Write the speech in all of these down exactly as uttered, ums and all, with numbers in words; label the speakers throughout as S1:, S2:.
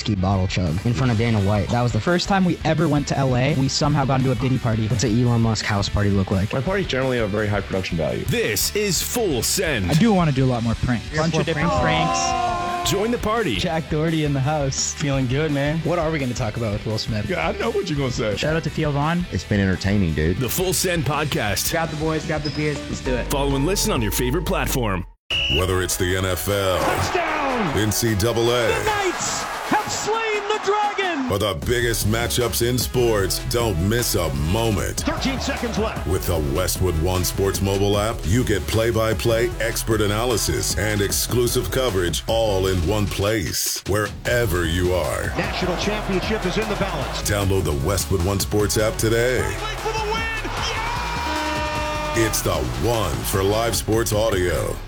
S1: whiskey bottle chug in front of Dana White. That was the
S2: First time we ever went to L A, we somehow got into a Diddy party.
S1: What's an Elon Musk house party look like?
S3: My parties generally have very high production value.
S4: This is Full Send.
S2: I do want to do a lot more pranks.
S1: Bunch
S2: Bunch of different pranks. pranks.
S4: Join the party.
S2: Jack Doherty in the house.
S1: Feeling good, man. What are we going to talk about with Will Smith?
S3: Yeah, I know what you're going to say.
S2: Shout out to Theo Vaughn.
S5: It's been entertaining, dude.
S4: The Full Send Podcast.
S2: Grab the boys, grab the beers, let's do it.
S4: Follow and listen on your favorite platform.
S6: Whether it's the N F L,
S7: touchdown,
S6: N C double A,
S7: the Knights have slain the dragon,
S6: or the biggest matchups in sports, don't miss a moment.
S7: thirteen seconds left.
S6: With the Westwood One Sports mobile app, you get play-by-play expert analysis and exclusive coverage all in one place, wherever you are.
S7: National championship is in the balance.
S6: Download the Westwood One Sports app today.
S7: For the win. Yeah!
S6: It's the one for live sports audio.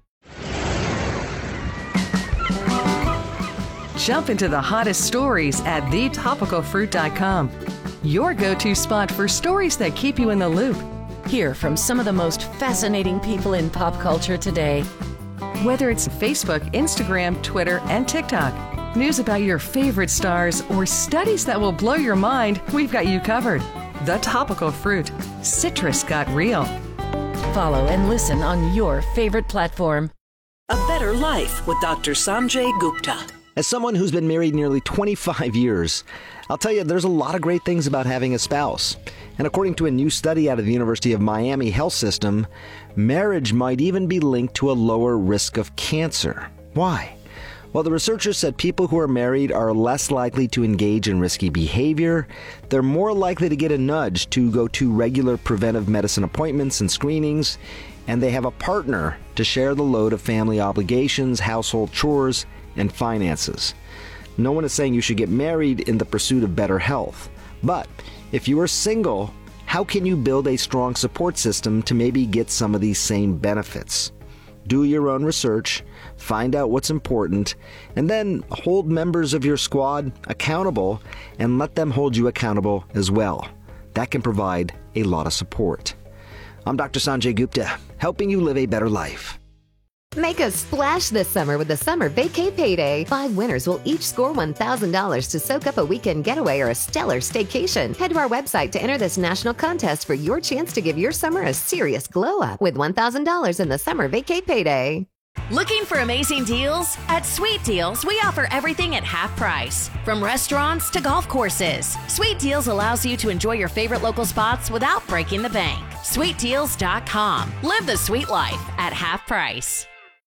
S8: Jump into the hottest stories at the topical fruit dot com. Your go-to spot for stories that keep you in the loop. Hear from some of the most fascinating people in pop culture today. Whether it's Facebook, Instagram, Twitter, and TikTok, news about your favorite stars, or studies that will blow your mind, we've got you covered. The Topical Fruit. Citrus got real. Follow and listen on your favorite platform.
S9: A Better Life with Doctor Sanjay Gupta.
S10: As someone who's been married nearly twenty-five years, I'll tell you there's a lot of great things about having a spouse. And according to a new study out of the University of Miami Health System, marriage might even be linked to a lower risk of cancer. Why? Well, the researchers said people who are married are less likely to engage in risky behavior, they're more likely to get a nudge to go to regular preventive medicine appointments and screenings, and they have a partner to share the load of family obligations, household chores, and finances. No one is saying you should get married in the pursuit of better health. But if you are single, how can you build a strong support system to maybe get some of these same benefits? Do your own research, find out what's important, and then hold members of your squad accountable and let them hold you accountable as well. That can provide a lot of support. I'm Doctor Sanjay Gupta, helping you live a better life.
S11: Make a splash this summer with the Summer Vacay Payday. Five winners will each score one thousand dollars to soak up a weekend getaway or a stellar staycation. Head to our website to enter this national contest for your chance to give your summer a serious glow-up with one thousand dollars in the Summer Vacay Payday.
S12: Looking for amazing deals? At Sweet Deals, we offer everything at half price. From restaurants to golf courses, Sweet Deals allows you to enjoy your favorite local spots without breaking the bank. sweet deals dot com. Live the sweet life at half price.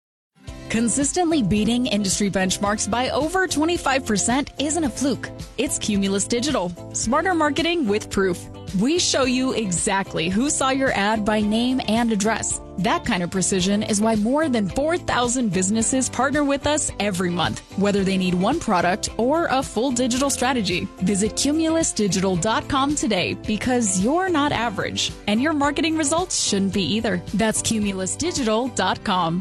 S13: Consistently beating industry benchmarks by over twenty-five percent isn't a fluke. It's Cumulus Digital. Smarter marketing with proof. We show you exactly who saw your ad by name and address. That kind of precision is why more than four thousand businesses partner with us every month, whether they need one product or a full digital strategy. Visit cumulus digital dot com today because you're not average, and your marketing results shouldn't be either. That's cumulus digital dot com.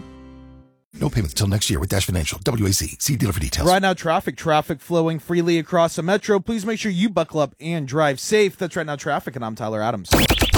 S14: No payments until next year with Dash Financial. W A C. See dealer for details.
S15: Right now, traffic, traffic flowing freely across the metro. Please make sure you buckle up and drive safe. That's Right Now Traffic, and I'm Tyler Adams.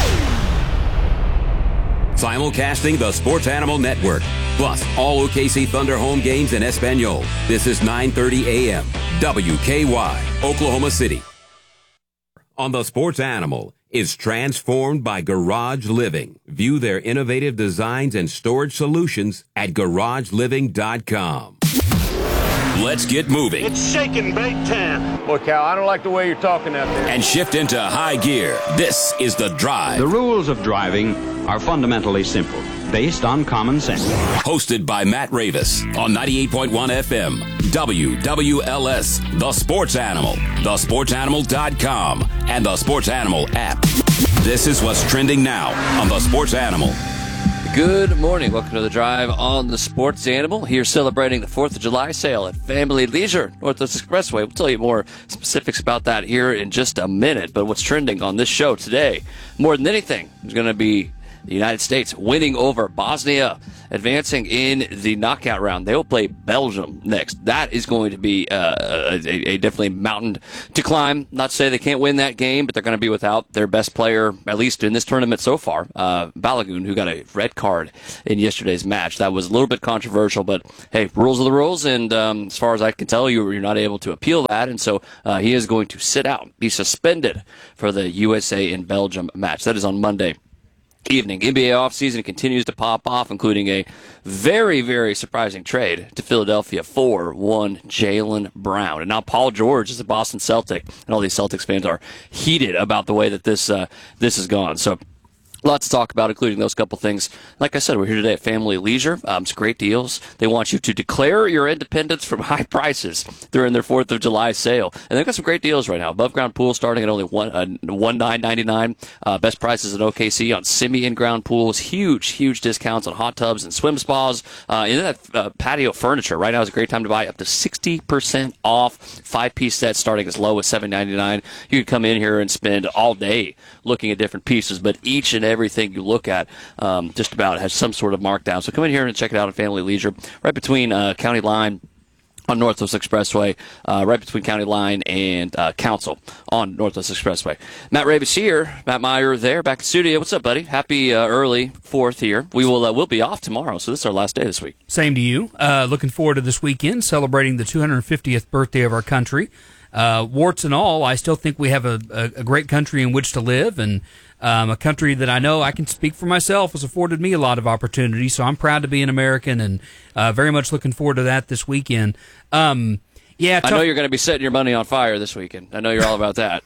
S16: Simulcasting the Sports Animal Network, plus all O K C Thunder home games in Espanol. This is nine thirty a.m. W K Y, Oklahoma City. On the Sports Animal is transformed by Garage Living. View their innovative designs and storage solutions at garage living dot com. Let's get moving.
S7: It's shaking, bake ten.
S17: Boy, Cal, I don't like the way you're talking out there.
S16: And shift into high gear. This is The Drive.
S18: The rules of driving are fundamentally simple, based on common sense.
S16: Hosted by Matt Ravis on ninety-eight point one F M. W W L S, The Sports Animal, the sports animal dot com, and the Sports Animal app. This is what's trending now on The Sports Animal.
S19: Good morning. Welcome to The Drive on The Sports Animal. Here celebrating the fourth of July sale at Family Leisure, Northwest Expressway. We'll tell you more specifics about that here in just a minute. But what's trending on this show today, more than anything, is going to be the United States winning over Bosnia advancing in the knockout round. They will play Belgium next. That is going to be uh, a, a definitely mountain to climb. Not to say they can't win that game, but they're going to be without their best player, at least in this tournament so far, uh, Balogun, who got a red card in yesterday's match. That was a little bit controversial, but hey, rules are the rules, and um, as far as I can tell, you, you're not able to appeal that, and so uh, he is going to sit out, be suspended for the U S A and Belgium match. That is on Monday evening. N B A offseason continues to pop off, including a very, very surprising trade to Philadelphia for one Jaylen Brown. And now Paul George is a Boston Celtic, and all these Celtics fans are heated about the way that this uh, this has gone. So lots to talk about, including those couple things. Like I said, we're here today at Family Leisure. Um, it's great deals. They want you to declare your independence from high prices during their fourth of July sale. And they've got some great deals right now. Above ground pool starting at only one uh, one nine ninety nine. Uh, best prices at O K C on semi in ground pools. Huge, huge discounts on hot tubs and swim spas. Uh, and that uh, patio furniture right now is a great time to buy up to sixty percent off. Five piece sets starting as low as seven ninety-nine. You can come in here and spend all day looking at different pieces, but each and everything you look at um, just about has some sort of markdown. So come in here and check it out at Family Leisure, right between uh, County Line on Northwest Expressway, uh, right between County Line and uh, Council on Northwest Expressway. Matt Ravis here, Matt Meyer there, back in studio. What's up, buddy? Happy uh, early fourth here. We will uh, we'll be off tomorrow, so this is our last day this week.
S5: Same to you. Uh, looking forward to this weekend, celebrating the two hundred fiftieth birthday of our country. Uh, warts and all, I still think we have a, a, a great country in which to live, and um, a country that I know I can speak for myself has afforded me a lot of opportunity, so I'm proud to be an American, and uh, very much looking forward to that this weekend. Um, yeah,
S19: I know you're going to be setting your money on fire this weekend. I know you're all about that.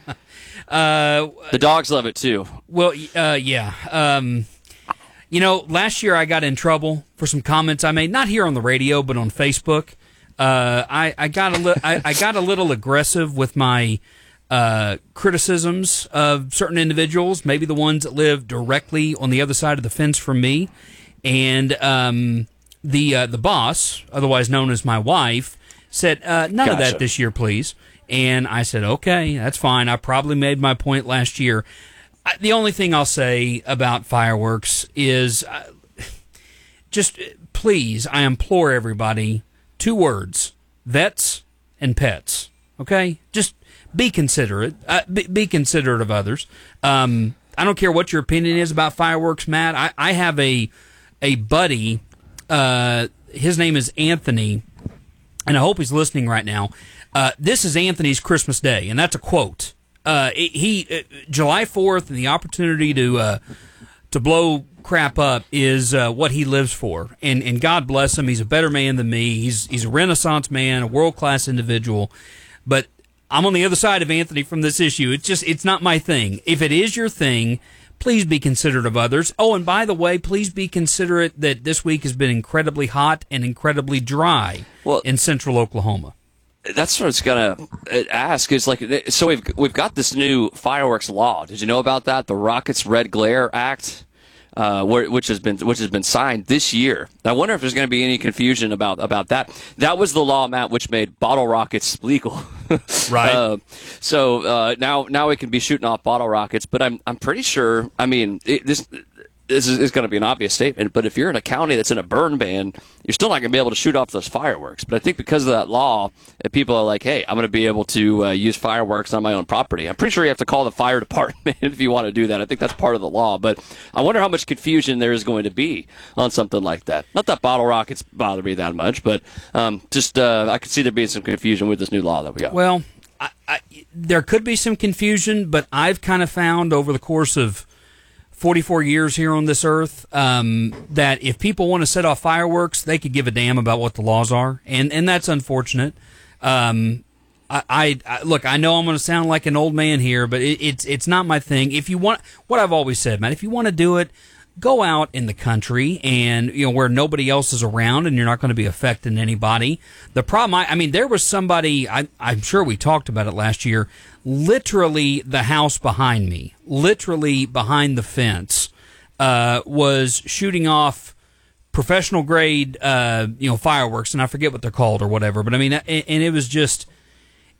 S5: uh,
S19: the dogs love it, too.
S5: Well, uh, yeah. Um, you know, last year I got in trouble for some comments I made, not here on the radio, but on Facebook. Uh, I, I got a li- I, I got a little aggressive with my uh, criticisms of certain individuals, maybe the ones that live directly on the other side of the fence from me, and um, the uh, the boss, otherwise known as my wife, said uh, none
S19: gotcha.
S5: of that this year, please. And I said, okay, that's fine. I probably made my point last year. I, the only thing I'll say about fireworks is, uh, just please, I implore everybody. Two words, vets and pets, okay? Just be considerate. Uh, be, be considerate of others. Um, I don't care what your opinion is about fireworks, Matt. I, I have a a buddy, uh, his name is Anthony, and I hope he's listening right now. Uh, this is Anthony's Christmas Day, and that's a quote. Uh, he uh, July fourth and the opportunity to uh, to blow crap up is uh, what he lives for, and and God bless him. He's a better man than me. He's he's a Renaissance man, a world class individual. But I'm on the other side of Anthony from this issue. It's just it's not my thing. If it is your thing, please be considerate of others. Oh, and by the way, please be considerate that this week has been incredibly hot and incredibly dry well, in central Oklahoma.
S19: That's what I was gonna ask. Is like, so we've we've got this new fireworks law. Did you know about that? The Rockets Red Glare Act. Uh, which has been which has been signed this year. I wonder if there's going to be any confusion about about that. That was the law, Matt, which made bottle rockets legal.
S5: Right.
S19: Uh, so uh, now now we can be shooting off bottle rockets. But I'm I'm pretty sure. I mean, it, this this is, is going to be an obvious statement. But if you're in a county that's in a burn ban, you're still not going to be able to shoot off those fireworks. But I think because of that law, people are like, hey, I'm going to be able to uh, use fireworks on my own property. I'm pretty sure you have to call the fire department if you want to do that. I think that's part of the law. But I wonder how much confusion there is going to be on something like that. Not that bottle rockets bother me that much, but um, just uh, I could see there being some confusion with this new law that we got.
S5: Well, I, I, there could be some confusion, but I've kind of found over the course of forty-four years here on this earth, um, that if people want to set off fireworks, they could give a damn about what the laws are, and and that's unfortunate. Um, I, I, I look, I know I'm going to sound like an old man here, but it, it's it's not my thing. If you want, what I've always said, man, if you want to do it, go out in the country and, you know, where nobody else is around and you're not going to be affecting anybody. The problem, I, I mean, there was somebody, I, I'm sure we talked about it last year, literally the house behind me, literally behind the fence, uh, was shooting off professional grade, uh, you know, fireworks, and I forget what they're called or whatever, but I mean, and, and it was just,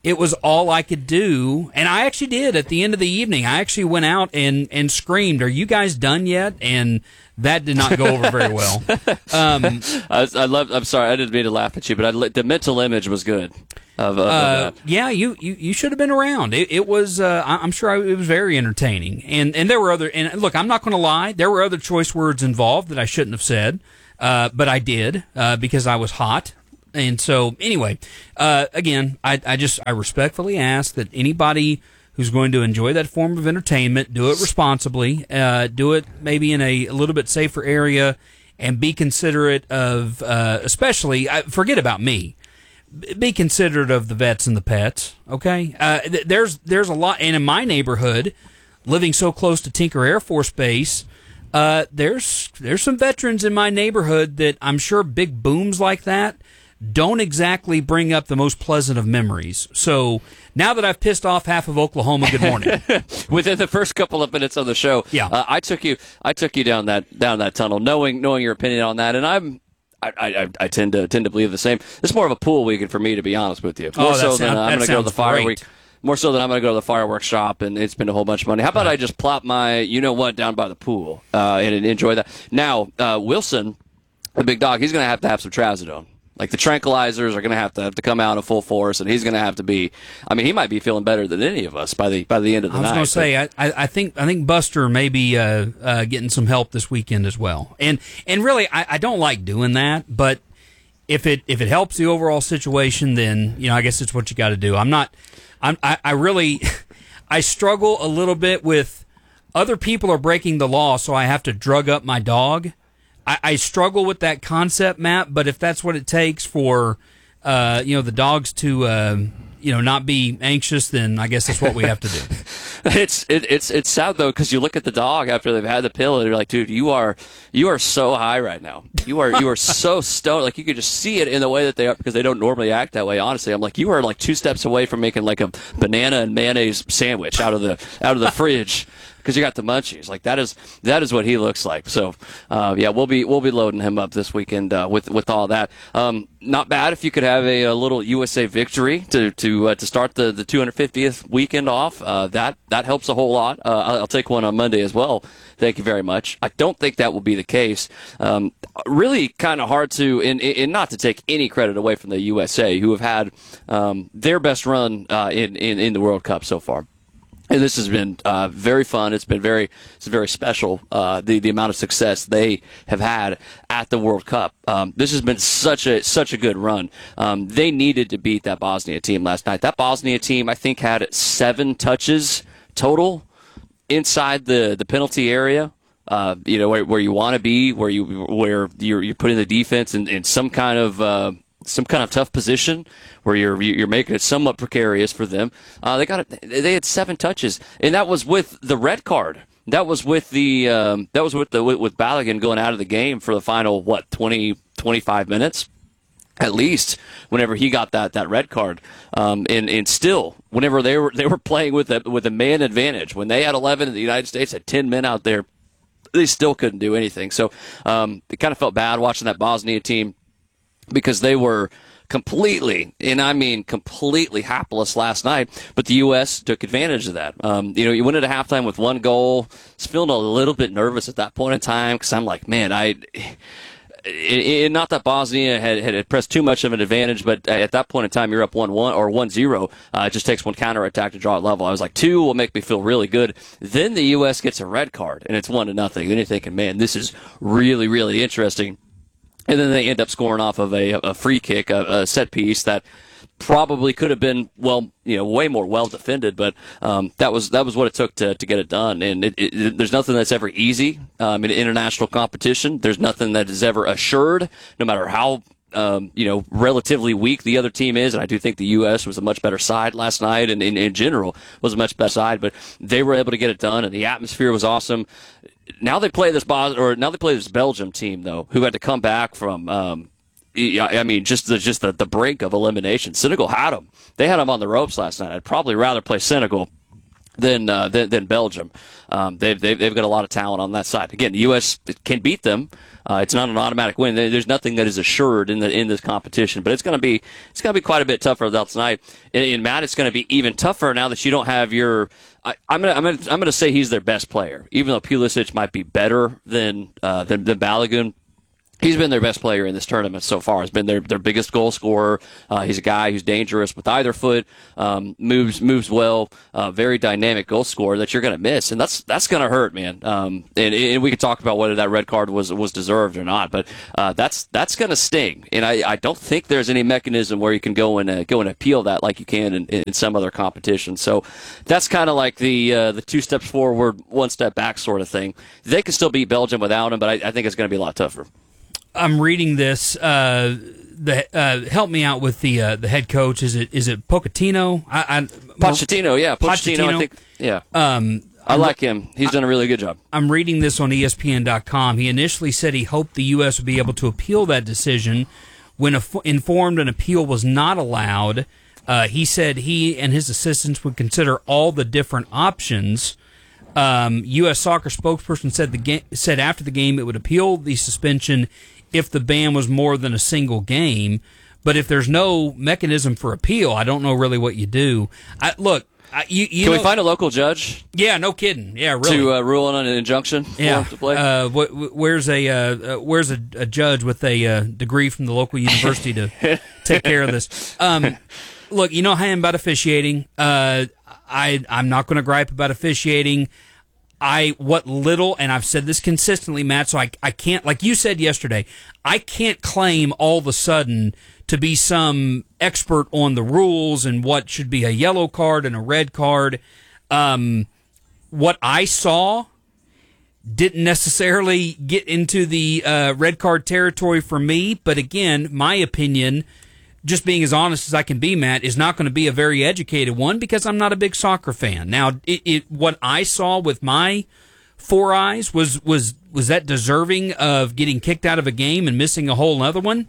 S5: it was all I could do. And I actually did at the end of the evening. I actually went out and, and screamed, "Are you guys done yet?" And that did not go over very well. Um,
S19: I, I love. I'm sorry, I didn't mean to laugh at you, but I, the mental image was good. Of, of,
S5: uh,
S19: of that.
S5: Yeah, you, you, you should have been around. It, it was. Uh, I'm sure I, it was very entertaining. And and there were other. And look, I'm not going to lie. There were other choice words involved that I shouldn't have said, uh, but I did uh, because I was hot. And so, anyway, uh, again, I, I just I respectfully ask that anybody who's going to enjoy that form of entertainment do it responsibly, uh, do it maybe in a, a little bit safer area, and be considerate of, uh, especially, uh, forget about me, be considerate of the vets and the pets. Okay, uh, th- there's there's a lot, and in my neighborhood, living so close to Tinker Air Force Base. Uh, there's there's some veterans in my neighborhood that I'm sure big booms like that don't exactly bring up the most pleasant of memories. So now that I've pissed off half of Oklahoma, good morning.
S19: Within the first couple of minutes of the show,
S5: yeah,
S19: uh, I took you I took you down that down that tunnel, knowing knowing your opinion on that, and I'm. I, I, I tend to tend to believe the same. It's more of a pool weekend for me, to be honest with you. More
S5: oh,
S19: so than
S5: sound,
S19: uh, I'm going to go to the fireworks.
S5: Great.
S19: More so than I'm going to go to the fireworks shop and spend a whole bunch of money. How about I just plop my, you know what, down by the pool uh, and enjoy that? Now, uh, Wilson, the big dog, he's going to have to have some trazodone. Like the tranquilizers are going to have to have to come out in full force, and he's going to have to be. I mean, he might be feeling better than any of us by the by the end of the
S5: night. I was
S19: night.
S5: going to say, I, I think I think Buster may be uh, uh, getting some help this weekend as well. And and really, I, I don't like doing that, but if it if it helps the overall situation, then you know, I guess it's what you got to do. I'm not. I'm. I, I really, I struggle a little bit with other people are breaking the law, so I have to drug up my dog. I, I struggle with that concept, Matt, but if that's what it takes for, uh, you know, the dogs to, uh, you know, not be anxious, then I guess that's what we have to do.
S19: It's it, it's it's sad though, because you look at the dog after they've had the pill and you're like, dude, you are you are so high right now. You are you are so stoned. Like you could just see it in the way that they are, because they don't normally act that way. Honestly, I'm like, you are like two steps away from making like a banana and mayonnaise sandwich out of the out of the fridge. Because you got the munchies, like that is that is what he looks like. So, uh, yeah, we'll be we'll be loading him up this weekend uh, with with all that. Um, not bad if you could have a, a little U S A victory to to uh, to start the, the two hundred fiftieth weekend off. Uh, that that helps a whole lot. Uh, I'll, I'll take one on Monday as well. Thank you very much. I don't think that will be the case. Um, really, kind of hard to, and, and not to take any credit away from the U S A, who have had um, their best run uh, in, in in the World Cup so far. And this has been uh, very fun. It's been very, it's very special. Uh, the the amount of success they have had at the World Cup. Um, this has been such a such a good run. Um, they needed to beat that Bosnia team last night. That Bosnia team, I think, had seven touches total inside the, the penalty area. Uh, you know, where, where you want to be, where you where you're you're putting the defense in, in some kind of. Uh, some kind of tough position where you're you're making it somewhat precarious for them. Uh, they got it. They had seven touches, and that was with the red card. That was with the um, that was with the with, with Balogun going out of the game for the final what twenty, twenty-five minutes at least. Whenever he got that that red card, um, and and still whenever they were they were playing with a with a man advantage, when they had eleven and the United States had ten men out there, they still couldn't do anything. So um, it kind of felt bad watching that Bosnia team, because they were completely, and I mean completely hapless last night, but the U S took advantage of that. Um, you know, you went into halftime with one goal. I was feeling a little bit nervous at that point in time, because I'm like, man, I... It, it, not that Bosnia had, had pressed too much of an advantage, but at that point in time, you're up one one or one zero. Uh, it just takes one counterattack to draw it level. I was like, two will make me feel really good. Then the U S gets a red card, and it's one to nothing. Then you're thinking, man, this is really, really interesting. And then they end up scoring off of a, a free kick, a, a set piece that probably could have been, well, you know, way more well defended. But um, that was that was what it took to, to get it done. And it, it, there's nothing that's ever easy um, in international competition. There's nothing that is ever assured, no matter how um, you know relatively weak the other team is. And I do think the U S was a much better side last night, and in, in general was a much better side. But they were able to get it done, and the atmosphere was awesome. Now they play this Bos- or now they play this Belgium team though, who had to come back from. Um, I mean, just the just the, the brink of elimination. Senegal had them. They had them on the ropes last night. I'd probably rather play Senegal than uh, than, than Belgium. Um, they've, they've they've got a lot of talent on that side. Again, the U S can beat them. Uh, it's not an automatic win. There's nothing that is assured in the in this competition, but it's going to be it's going to be quite a bit tougher tonight. And, and Matt, it's going to be even tougher now that you don't have your. I, I'm gonna I'm gonna I'm gonna say he's their best player, even though Pulisic might be better than uh, than, than Balogun. He's been their best player in this tournament so far. He's been their, their biggest goal scorer. Uh, he's a guy who's dangerous with either foot, um, moves moves well, uh, very dynamic goal scorer that you're going to miss, and that's that's going to hurt, man. Um, and, and we could talk about whether that red card was was deserved or not, but uh, that's that's going to sting. And I, I don't think there's any mechanism where you can go and uh, go and appeal that like you can in, in some other competition. So that's kind of like the uh, the two steps forward, one step back sort of thing. They can still beat Belgium without him, but I, I think it's going to be a lot tougher.
S5: I'm reading this. Uh, the uh, help me out with the uh, the head coach. Is it is it Pochettino? I, I,
S19: Pochettino, yeah, Pochettino. Pochettino. I think, yeah. Um, I like him. He's done a really good job.
S5: I'm reading this on E S P N dot com. He initially said he hoped the U S would be able to appeal that decision. When informed an appeal was not allowed, uh, he said he and his assistants would consider all the different options. Um, U S Soccer spokesperson said the ga- said after the game it would appeal the suspension if the ban was more than a single game. But if there's no mechanism for appeal, I don't know really what you do. I, look, I, you, you
S19: can
S5: know,
S19: we find a local judge?
S5: Yeah, no kidding. Yeah, really.
S19: To uh, rule on an injunction for
S5: yeah.
S19: him to play?
S5: Uh, wh- wh- where's a uh, where's a, a judge with a uh, degree from the local university to take care of this? Um, look, you know how I am about officiating. Uh, I I'm not going to gripe about officiating. I what little, and I've said this consistently, Matt, so I, I can't, like you said yesterday, I can't claim all of a sudden to be some expert on the rules and what should be a yellow card and a red card. Um, what I saw didn't necessarily get into the uh, red card territory for me, but again, my opinion, just being as honest as I can be, Matt, is not going to be a very educated one because I'm not a big soccer fan. Now, it, it what I saw with my four eyes was was was that deserving of getting kicked out of a game and missing a whole other one?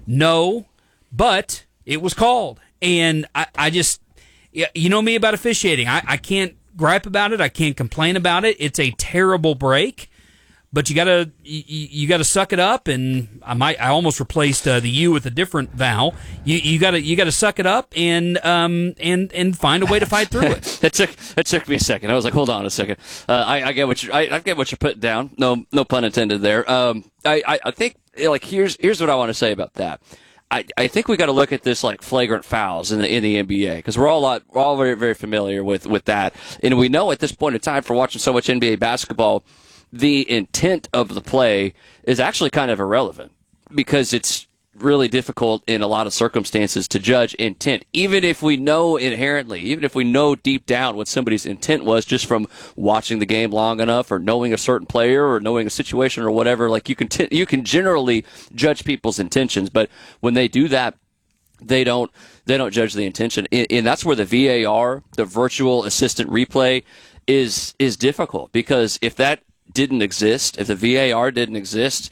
S5: No, but it was called, and I, I just, you know me about officiating. I, I can't gripe about it. I can't complain about it. It's a terrible break. But you gotta you, you gotta suck it up, and I might I almost replaced uh, the U with a different vowel. You you gotta you gotta suck it up and um and, and find a way to fight through it.
S19: That took that took me a second. I was like, hold on a second. Uh, I, I get what you I, I get what you're putting down. No no pun intended there. Um, I, I, I think like here's here's what I want to say about that. I, I think we got to look at this like flagrant fouls in the in the N B A because we're all lot, we're all very very familiar with with that, and we know at this point in time for watching so much N B A basketball, the intent of the play is actually kind of irrelevant because it's really difficult in a lot of circumstances to judge intent, even if we know inherently, even if we know deep down what somebody's intent was just from watching the game long enough or knowing a certain player or knowing a situation or whatever. Like you can, t- you can generally judge people's intentions, but when they do that, they don't, they don't judge the intention. And, and that's where the V A R, the virtual assistant replay, is, is difficult because if that didn't exist, if the V A R didn't exist,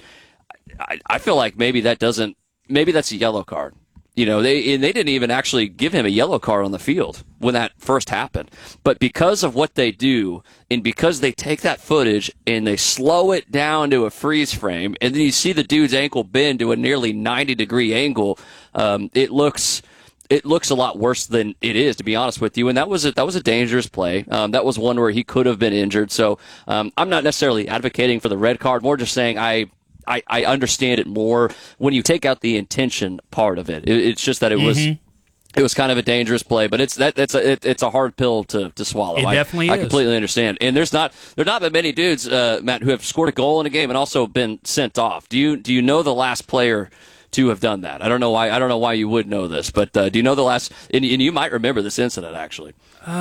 S19: I, I feel like maybe that doesn't, maybe that's a yellow card. You know, they and they didn't even actually give him a yellow card on the field when that first happened. But because of what they do, and because they take that footage and they slow it down to a freeze frame, and then you see the dude's ankle bend to a nearly ninety degree angle, um, it looks. It looks a lot worse than it is, to be honest with you. And that was a, that was a dangerous play. Um, that was one where he could have been injured. So um, I'm not necessarily advocating for the red card. More just saying I, I I understand it more when you take out the intention part of it. it it's just that it mm-hmm. was it was kind of a dangerous play. But it's that that's a it, it's a hard pill to, to swallow.
S5: It
S19: I,
S5: definitely
S19: I
S5: is.
S19: completely understand. And there's not there's not been many dudes, uh, Matt, who have scored a goal in a game and also been sent off. Do you do you know the last player to have done that? I don't know why. I don't know why you would know this, but uh, do you know the last? And, and you might remember this incident actually.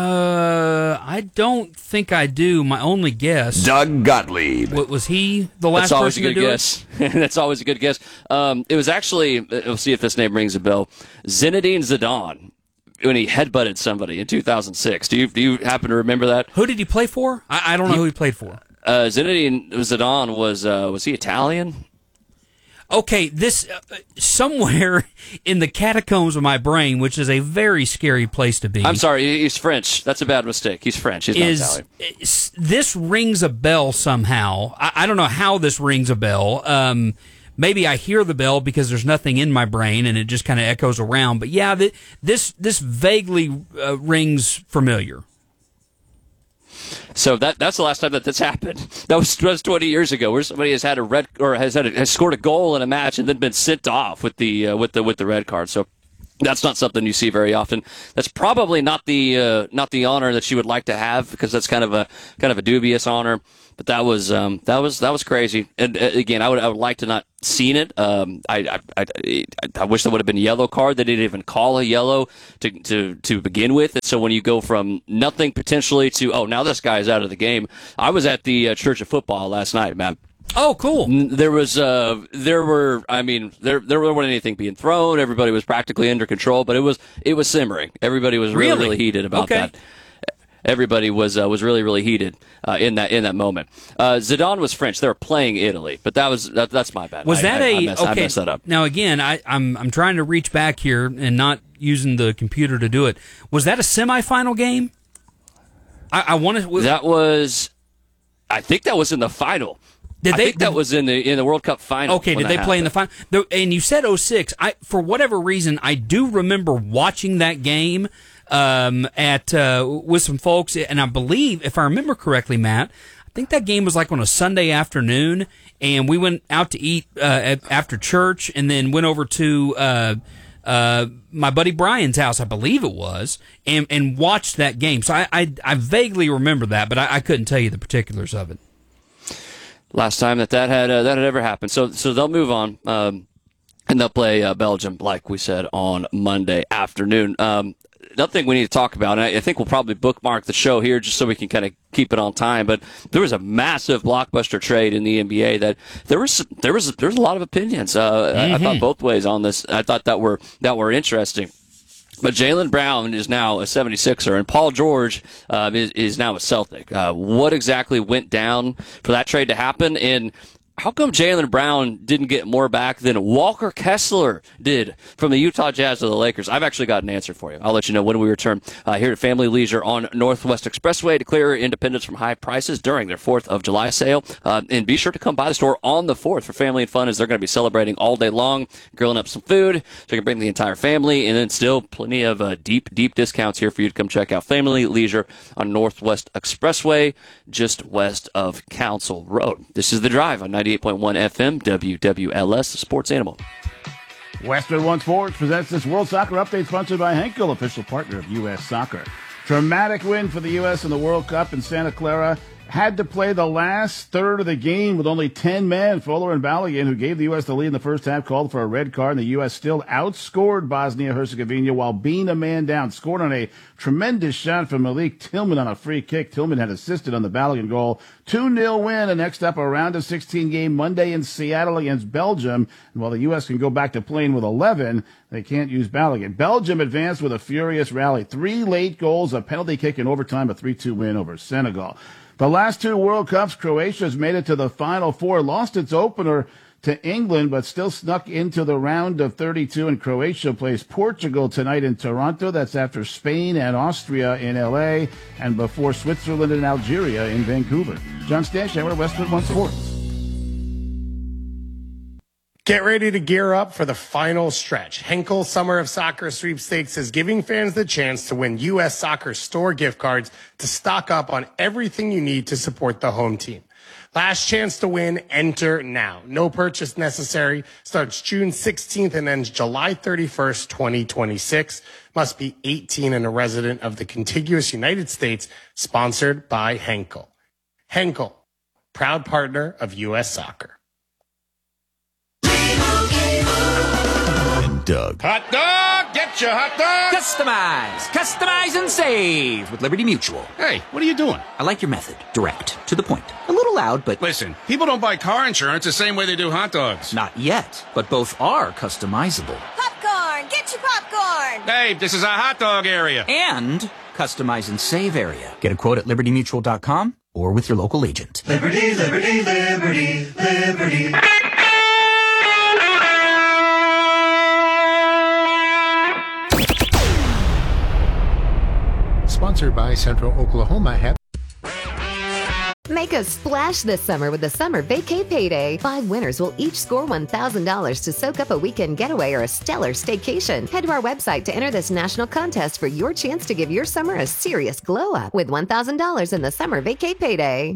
S5: Uh, I don't think I do. My only guess.
S6: Doug Gottlieb.
S5: What, was he the last
S19: That's always
S5: person
S19: a good
S5: to do
S19: guess. That's always a good guess. Um, it was actually. We'll see if this name rings a bell. Zinedine Zidane when he headbutted somebody in two thousand six. Do you do you happen to remember that?
S5: Who did he play for? I, I don't know
S19: he,
S5: who he played for.
S19: Uh, Zinedine Zidane was uh, was he Italian?
S5: Okay, this uh, somewhere in the catacombs of my brain, which is a very scary place to be.
S19: I'm sorry, he's French. That's a bad mistake. He's French. He's not
S5: is,
S19: Italian.
S5: Is, this rings a bell somehow. I, I don't know how this rings a bell. Um, maybe I hear the bell because there's nothing in my brain and it just kind of echoes around. But yeah, th- this this vaguely uh, rings familiar.
S19: So that that's the last time that this happened. That was, that was twenty years ago, where somebody has had a red or has had a, has scored a goal in a match and then been sent off with the uh, with the with the red card. So that's not something you see very often. That's probably not the uh, not the honor that she would like to have, because that's kind of a kind of a dubious honor. But that was um, that was that was crazy. And uh, again, I would I would like to not seen it. Um, I, I I I wish there would have been a yellow card. They didn't even call a yellow to to to begin with. And so when you go from nothing potentially to, oh, now this guy's out of the game. I was at the uh, Church of Football last night, man.
S5: Oh, cool.
S19: There was, uh, there were, I mean, there there wasn't anything being thrown. Everybody was practically under control, but it was it was simmering. Everybody was really,
S5: really?
S19: really heated about
S5: okay.
S19: that. Everybody was uh, was really really heated uh, in that in that moment. Uh, Zidane was French. They were playing Italy, but that was that, that's my bad.
S5: Was
S19: I,
S5: that
S19: I,
S5: a
S19: I messed,
S5: okay?
S19: I messed that up.
S5: Now again, I, I'm I'm trying to reach back here and not using the computer to do it. Was that a semifinal game? I, I wanted. Was,
S19: that was, I think that was in the final.
S5: Did they,
S19: I think that
S5: did,
S19: was in the in the World Cup final.
S5: Okay, did they play in the final? The, and you said oh six. I for whatever reason, I do remember watching that game um, at uh, with some folks, and I believe, if I remember correctly, Matt, I think that game was like on a Sunday afternoon, and we went out to eat uh, at, after church, and then went over to uh, uh, my buddy Brian's house, I believe it was, and and watched that game. So I I, I vaguely remember that, but I, I couldn't tell you the particulars of it.
S19: Last time that that had uh, that had ever happened. So so they'll move on, um, and they'll play uh, Belgium, like we said, on Monday afternoon. Um, another thing we need to talk about, and I, I think we'll probably bookmark the show here just so we can kind of keep it on time. But there was a massive blockbuster trade in the N B A that there was there was there was a lot of opinions. Uh, mm-hmm. I, I thought both ways on this. I thought that were that were interesting. But Jaylen Brown is now a seventy-sixer, and Paul George uh, is, is now a Celtic. Uh, what exactly went down for that trade to happen? And how come Jaylen Brown didn't get more back than Walker Kessler did from the Utah Jazz to the Lakers? I've actually got an answer for you. I'll let you know when we return uh, here at Family Leisure on Northwest Expressway. Declare independence from high prices during their fourth of July sale. Uh, and be sure to come by the store on the fourth for family and fun, as they're going to be celebrating all day long, grilling up some food. So you can bring the entire family, and then still plenty of uh, deep, deep discounts here for you to come check out Family Leisure on Northwest Expressway, just west of Council Road. This is The Drive on ninety-eight point one F M, W W L S, the Sports Animal.
S20: Western One Sports presents this World Soccer Update, sponsored by Henkel, official partner of U S Soccer. Dramatic win for the U S in the World Cup in Santa Clara. Had to play the last third of the game with only ten men. Fuller and Balogun, who gave the U S the lead in the first half, called for a red card, and the U S still outscored Bosnia-Herzegovina while being a man down. Scored on a tremendous shot from Malik Tillman on a free kick. Tillman had assisted on the Balogun goal. two nil win, and next up a round of sixteen game Monday in Seattle against Belgium. And while the U S can go back to playing with eleven, they can't use Balogun. Belgium advanced with a furious rally. Three late goals, a penalty kick, and overtime, a three two win over Senegal. The last two World Cups, Croatia has made it to the Final Four, lost its opener to England, but still snuck into the round of thirty-two, and Croatia plays Portugal tonight in Toronto. That's after Spain and Austria in L A, and before Switzerland and Algeria in Vancouver. John Stansheimer, Westwood One Sports.
S21: Get ready to gear up for the final stretch. Henkel Summer of Soccer Sweepstakes is giving fans the chance to win U S Soccer store gift cards to stock up on everything you need to support the home team. Last chance to win, enter now. No purchase necessary. Starts June sixteenth and ends July thirty-first, twenty twenty-six. Must be eighteen and a resident of the contiguous United States. Sponsored by Henkel. Henkel, proud partner of U S Soccer.
S14: Doug.
S7: Hot dog! Get your hot dog!
S22: Customize! Customize and save with Liberty Mutual.
S7: Hey, what are you doing?
S22: I like your method. Direct. To the point. A little loud, but...
S7: Listen, people don't buy car insurance the same way they do hot dogs.
S22: Not yet, but both are customizable.
S23: Popcorn! Get your popcorn!
S7: Hey, this is a hot dog area.
S22: And customize and save area. Get a quote at liberty mutual dot com or with your local agent.
S24: Liberty, liberty, liberty, liberty.
S1: Sponsored by Central Oklahoma. Have
S11: Make a splash this summer with the Summer Vacay Payday. Five winners will each score one thousand dollars to soak up a weekend getaway or a stellar staycation. Head to our website to enter this national contest for your chance to give your summer a serious glow up with one thousand dollars in the Summer Vacay Payday.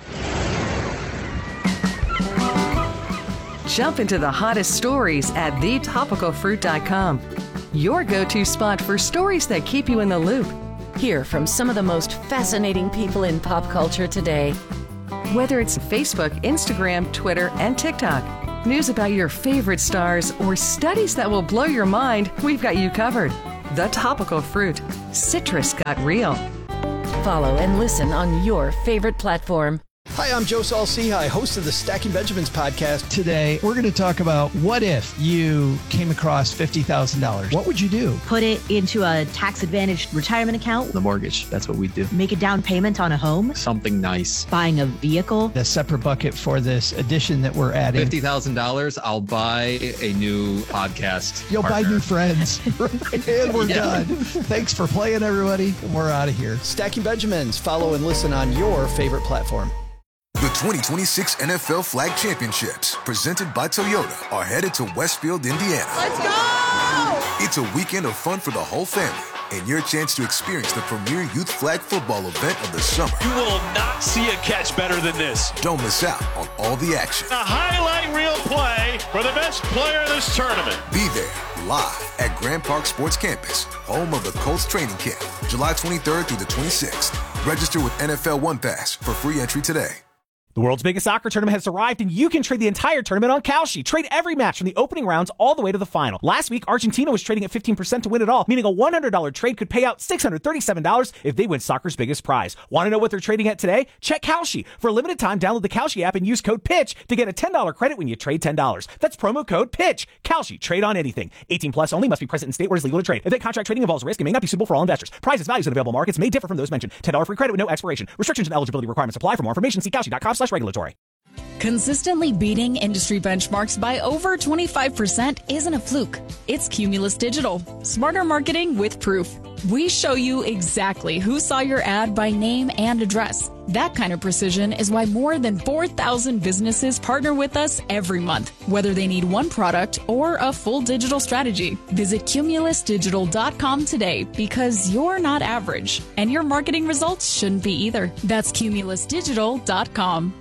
S8: Jump into the hottest stories at the topical fruit dot com. Your go-to spot for stories that keep you in the loop. Hear from some of the most fascinating people in pop culture today. Whether it's Facebook, Instagram, Twitter, and TikTok, news about your favorite stars, or studies that will blow your mind, we've got you covered. The Topical Fruit. Citrus got real. Follow and listen on your favorite platform.
S2: Hi, I'm Joe Saul-Sehy, host of the Stacking Benjamins podcast. Today, we're going to talk about what if you came across fifty thousand dollars. What would you do?
S3: Put it into a tax-advantaged retirement account.
S2: The mortgage, that's what we do.
S3: Make a down payment on a home.
S2: Something nice.
S3: Buying a vehicle.
S2: A separate bucket for this addition that we're adding.
S24: fifty thousand dollars, I'll buy a new podcast
S2: You'll
S24: partner.
S2: buy new friends. And we're yeah. done. Thanks for playing, everybody. We're out of here. Stacking Benjamins. Follow and listen on your favorite platform.
S25: The twenty twenty-six N F L Flag Championships, presented by Toyota, are headed to Westfield, Indiana.
S23: Let's go!
S25: It's a weekend of fun for the whole family and your chance to experience the premier youth flag football event of the summer.
S4: You will not see a catch better than this.
S25: Don't miss out on all the action.
S4: A highlight reel play for the best player of this tournament.
S25: Be there live at Grand Park Sports Campus, home of the Colts training camp, July twenty-third through the twenty-sixth. Register with N F L One Pass for free entry today.
S26: The world's biggest soccer tournament has arrived, and you can trade the entire tournament on Kalshi. Trade every match from the opening rounds all the way to the final. Last week, Argentina was trading at fifteen percent to win it all, meaning a one hundred dollars trade could pay out six hundred thirty-seven dollars if they win soccer's biggest prize. Want to know what they're trading at today? Check Kalshi. For a limited time, download the Kalshi app and use code PITCH to get a ten dollars credit when you trade ten dollars. That's promo code PITCH. Kalshi. Trade on anything. eighteen plus only. Must be present in state where it's legal to trade. If that contract trading involves risk, it may not be suitable for all investors. Prices, values, and available markets may differ from those mentioned. ten dollars free credit with no expiration. Restrictions and eligibility requirements apply. For more information, see kalshi dot com slash regulatory.
S13: Consistently beating industry benchmarks by over twenty-five percent isn't a fluke. It's Cumulus Digital. Smarter marketing with proof. We show you exactly who saw your ad by name and address. That kind of precision is why more than four thousand businesses partner with us every month, whether they need one product or a full digital strategy. Visit cumulus digital dot com today because you're not average, and your marketing results shouldn't be either. That's cumulus digital dot com.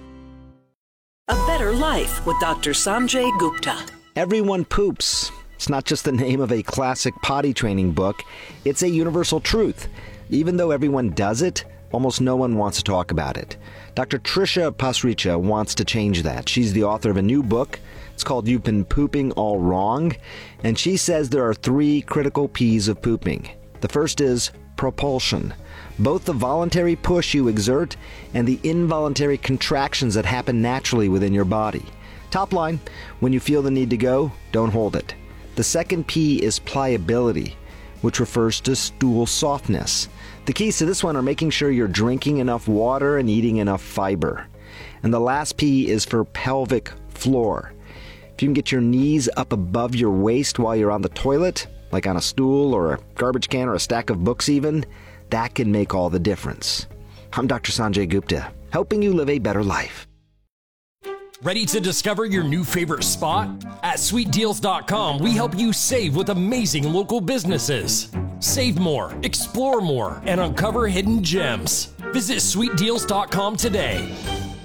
S9: A Better Life with Doctor Sanjay Gupta.
S10: Everyone poops. It's not just the name of a classic potty training book. It's a universal truth. Even though everyone does it, almost no one wants to talk about it. Doctor Trisha Pasricha wants to change that. She's the author of a new book. It's called You've Been Pooping All Wrong. And she says there are three critical P's of pooping. The first is propulsion. Both the voluntary push you exert and the involuntary contractions that happen naturally within your body. Top line, when you feel the need to go, don't hold it. The second P is pliability, which refers to stool softness. The keys to this one are making sure you're drinking enough water and eating enough fiber. And the last P is for pelvic floor. If you can get your knees up above your waist while you're on the toilet, like on a stool or a garbage can or a stack of books even, that can make all the difference. I'm Doctor Sanjay Gupta, helping you live a better life.
S27: Ready to discover your new favorite spot? At sweet deals dot com, we help you save with amazing local businesses. Save more, explore more, and uncover hidden gems. Visit sweet deals dot com today.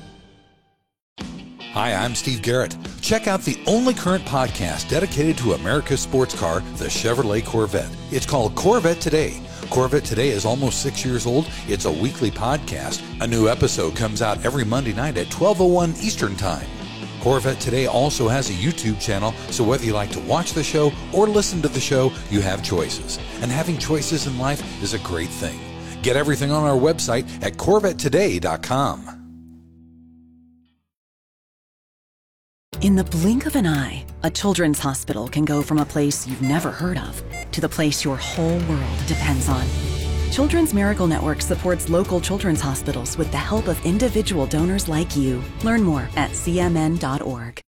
S28: Hi, I'm Steve Garrett. Check out the only current podcast dedicated to America's sports car, the Chevrolet Corvette. It's called Corvette Today. Corvette Today is almost six years old. It's a weekly podcast. A new episode comes out every Monday night at twelve oh one Eastern Time. Corvette Today also has a YouTube channel, so whether you like to watch the show or listen to the show, you have choices. And having choices in life is a great thing. Get everything on our website at corvette today dot com.
S29: In the blink of an eye, a children's hospital can go from a place you've never heard of to the place your whole world depends on. Children's Miracle Network supports local children's hospitals with the help of individual donors like you. Learn more at c m n dot org.